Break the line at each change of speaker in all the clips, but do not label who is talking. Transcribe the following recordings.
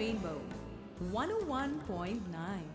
Rainbow 101.9.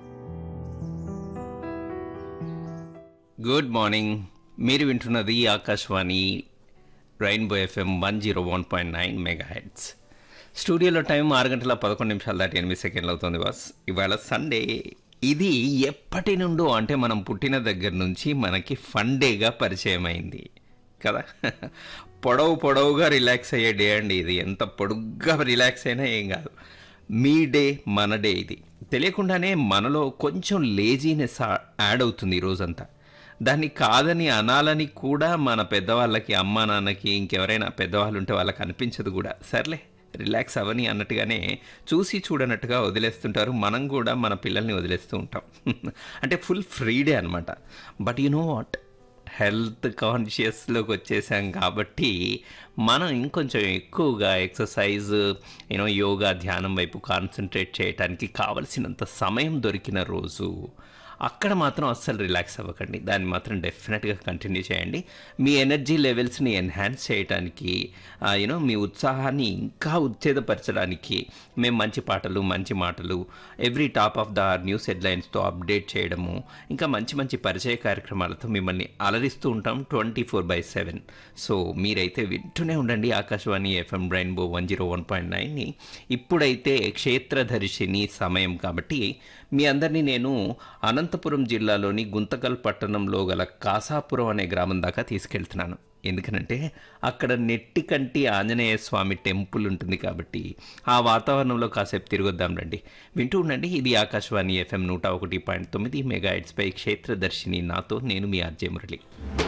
Good morning. మీరు వింటున్నది Akashvani rainbow FM 101.9 mega heads. స్టూడియోలో టైం 6:11 దాటి 8 సెకండ్లు అవుతుంది బాస్. ఇవాళ సండే. ఇది ఎప్పటి నుండో అంటే మనం పుట్టిన దగ్గర నుంచి మనకి ఫన్ డేగా పరిచయం అయింది కదా. పొడవుగా రిలాక్స్ అయ్యే డే అండి ఇది. ఎంత పొడుగ్గా రిలాక్స్ అయినా ఏం కాదు. మీ డే మన డే. ఇది తెలియకుండానే మనలో కొంచెం లేజీనెస్ యాడ్ అవుతుంది ఈ రోజంతా. దాన్ని కాదని అనాలని కూడా మన పెద్దవాళ్ళకి, అమ్మా నాన్నకి, ఇంకెవరైనా పెద్దవాళ్ళు ఉంటే వాళ్ళకి అనిపించదు కూడా. సర్లే రిలాక్స్ అవ్వని అన్నట్టుగానే చూసి చూడనట్టుగా వదిలేస్తుంటారు. మనం కూడా మన పిల్లల్ని వదిలేస్తూ ఉంటాం. అంటే ఫుల్ ఫ్రీ డే అనమాట. But you know what, health కాన్షియస్లోకి వచ్చేసాం కాబట్టి మనం ఇంకొంచెం ఎక్కువగా ఎక్సర్సైజ్, యోగా, ధ్యానం వైపు కాన్సన్ట్రేట్ చేయడానికి కావలసినంత సమయం దొరికిన రోజు. అక్కడ మాత్రం అస్సలు రిలాక్స్ అవ్వకండి. దాన్ని మాత్రం డెఫినెట్గా కంటిన్యూ చేయండి. మీ ఎనర్జీ లెవెల్స్ని ఎన్హాన్స్ చేయడానికి, మీ ఉత్సాహాన్ని ఇంకా ఉత్తేజపరచడానికి మేము మంచి పాటలు, మంచి మాటలు, every top of the news హెడ్లైన్స్తో update చేయడము, ఇంకా మంచి మంచి పరిచయ కార్యక్రమాలతో మిమ్మల్ని అలరిస్తూ ఉంటాం 24/7. సో మీరైతే వింటూనే ఉండండి ఆకాశవాణి ఎఫ్ఎం రైన్బో 101.9ని. ఇప్పుడైతే క్షేత్రదర్శిని సమయం కాబట్టి మీ అందరినీ నేను అనంతపురం జిల్లాలోని గుంతకల్ పట్టణంలో గల కాసాపురం అనే గ్రామం దాకా తీసుకెళ్తున్నాను. ఎందుకనంటే అక్కడ నెట్టికంటి ఆంజనేయ స్వామి టెంపుల్ ఉంటుంది కాబట్టి ఆ వాతావరణంలో కాసేపు తిరగొద్దాం రండి. వింటూ ఉండండి. ఇది ఆకాశవాణి ఎఫ్ఎం 101.9 మెగాహెర్ట్జ్ పై క్షేత్రదర్శిని. నాతో నేను మీ ఆర్జే మురళి.